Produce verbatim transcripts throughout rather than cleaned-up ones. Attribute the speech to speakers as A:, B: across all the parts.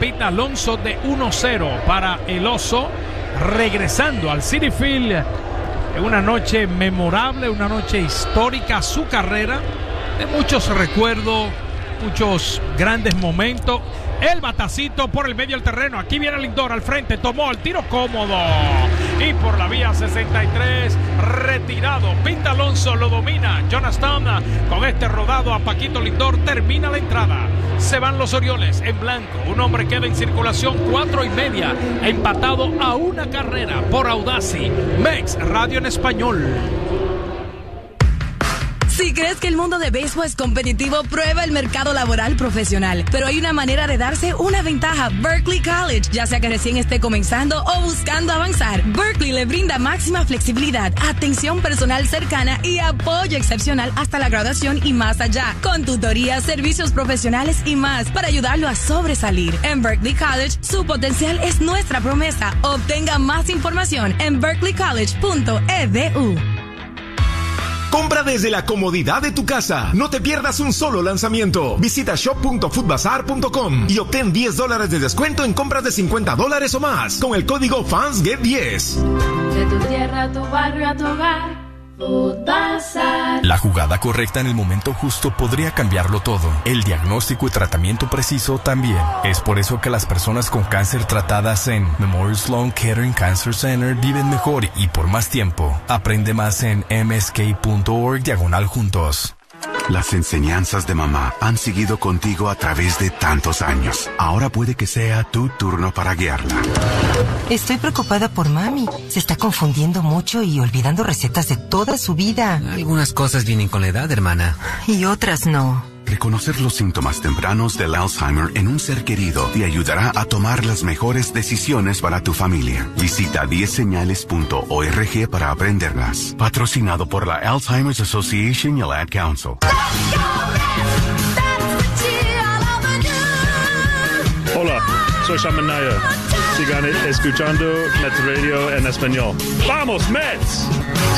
A: Pete Alonso de uno cero para el Oso, regresando al Citi Field en una noche memorable, una noche histórica a su carrera, de muchos recuerdos, muchos grandes momentos. El batacito por el medio del terreno. Aquí viene Lindor al frente. Tomó el tiro cómodo. Y por la vía sesenta y tres, retirado. Pete Alonso lo domina. Jonathan con este rodado a Paquito Lindor. Termina la entrada. Se van los Orioles en blanco. Un hombre queda en circulación. Cuatro y media. Empatado a una carrera por Audacy. Mex Radio en español.
B: Si crees que el mundo de béisbol es competitivo, prueba el mercado laboral profesional. Pero hay una manera de darse una ventaja. Berkeley College. Ya sea que recién esté comenzando o buscando avanzar, Berkeley le brinda máxima flexibilidad, atención personal cercana y apoyo excepcional hasta la graduación y más allá. Con tutorías, servicios profesionales y más para ayudarlo a sobresalir. En Berkeley College, su potencial es nuestra promesa. Obtenga más información en berkeley college punto e d u.
C: Compra desde la comodidad de tu casa. No te pierdas un solo lanzamiento. Visita shop punto foodbazaar punto com y obtén diez dólares de descuento en compras de cincuenta dólares o más con el código fans get diez.
D: De tu tierra a tu barrio a tu hogar, Foodbazaar.
E: La jugada correcta en el momento justo podría cambiarlo todo. El diagnóstico y tratamiento preciso también. Es por eso que las personas con cáncer tratadas en Memorial Sloan Kettering Cancer Center viven mejor y por más tiempo. Aprende más en m s k punto org diagonal juntos.
F: Las enseñanzas de mamá han seguido contigo a través de tantos años. Ahora puede que sea tu turno para guiarla.
G: Estoy preocupada por mami. Se está confundiendo mucho y olvidando recetas de toda su vida.
H: Algunas cosas vienen con la edad, hermana.
G: Y otras no.
F: Reconocer los síntomas tempranos del Alzheimer en un ser querido te ayudará a tomar las mejores decisiones para tu familia. Visita diez señales punto org para aprenderlas. Patrocinado por la Alzheimer's Association y el Ad Council.
I: Hola, soy Shaman Naya. Sigan escuchando Mets Radio en español. ¡Vamos, Mets!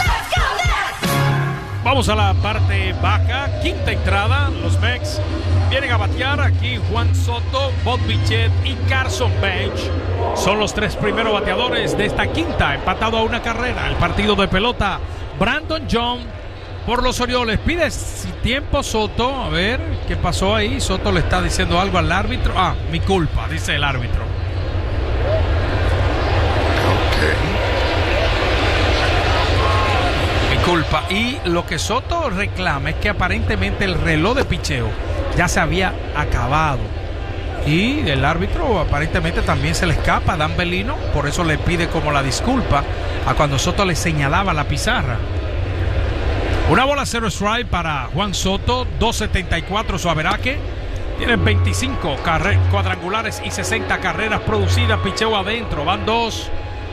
A: Vamos a la parte baja, quinta entrada. Los Mex vienen a batear. Aquí Juan Soto, Bob Bichette y Carson Bench son los tres primeros bateadores de esta quinta, empatado a una carrera. El partido de pelota, Brandon John por los Orioles. Pide tiempo Soto, a ver qué pasó ahí. Soto le está diciendo algo al árbitro. Ah, mi culpa, dice el árbitro. Culpa. Y lo que Soto reclama es que aparentemente el reloj de picheo ya se había acabado y el árbitro aparentemente también se le escapa, Dan Bellino, por eso le pide como la disculpa a cuando Soto le señalaba la pizarra. Una bola cero strike para Juan Soto, dos setenta y cuatro su averaje. Tiene veinticinco carre- cuadrangulares y sesenta carreras producidas, picheo adentro, van dos.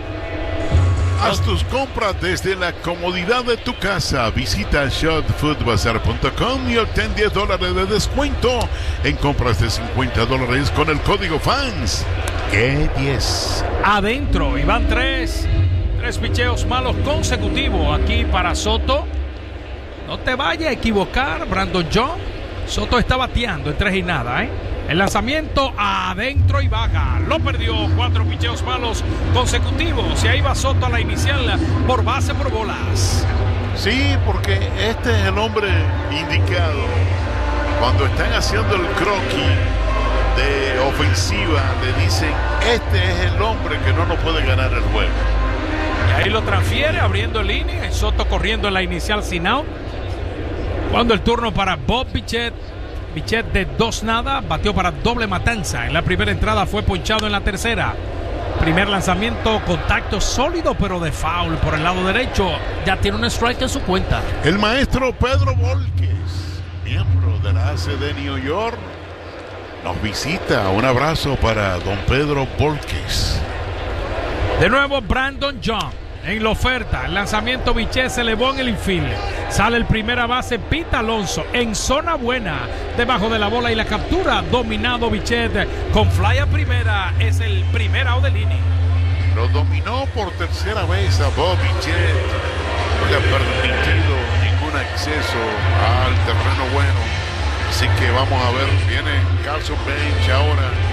J: Haz tus compras desde la comodidad de tu casa. Visita shop foodbazaar punto com y obtén diez dólares de descuento en compras de cincuenta dólares con el código fans. ¿Qué diez?
A: Adentro, y van tres. Tres picheos malos consecutivos aquí para Soto. No te vayas a equivocar, Brandon John. Soto está bateando en tres y nada, ¿eh? El lanzamiento adentro y baja. Lo perdió. Cuatro picheos malos consecutivos. Y ahí va Soto a la inicial por base por bolas.
J: Sí, porque este es el hombre indicado. Cuando están haciendo el croquis de ofensiva, le dicen, este es el hombre que no nos puede ganar el juego.
A: Y ahí lo transfiere abriendo línea. Soto corriendo en la inicial sin out. Cuando el turno para Bob Bichette. Bichette de dos nada, batió para doble matanza. En la primera entrada fue ponchado en la tercera. Primer lanzamiento, contacto sólido pero de foul por el lado derecho. Ya tiene un strike en su cuenta.
J: El maestro Pedro Volquez, miembro de la A C de New York, nos visita. Un abrazo para don Pedro Volquez.
A: De nuevo Brandon John en la oferta. El lanzamiento Bichette se elevó en el infield. Sale el primera base Pete Alonso en zona buena. Debajo de la bola y la captura. Dominado Bichette con fly a primera. Es el primer out del inning.
J: Lo dominó por tercera vez a Bob Bichette. No le ha permitido ningún acceso al terreno bueno. Así que vamos a ver. Viene Carson Bench ahora.